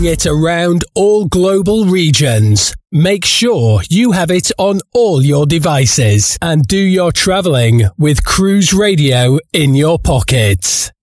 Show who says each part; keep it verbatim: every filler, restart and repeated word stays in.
Speaker 1: bring it around all global regions. Make sure you have it on all your devices and do your traveling with Cruise Radio in your pockets.